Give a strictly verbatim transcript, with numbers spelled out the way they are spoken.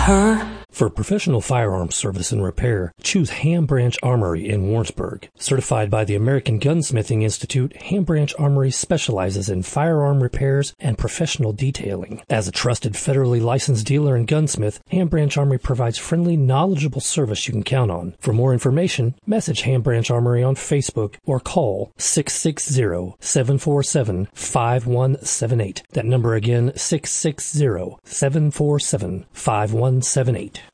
her? For professional firearms service and repair, choose Ham Branch Armory in Warrensburg. Certified by the American Gunsmithing Institute, Ham Branch Armory specializes in firearm repairs and professional detailing. As a trusted federally licensed dealer and gunsmith, Ham Branch Armory provides friendly, knowledgeable service you can count on. For more information, message Ham Branch Armory on Facebook or call six six zero, seven four seven, five one seven eight. That number again, six six zero, seven four seven, five one seven eight.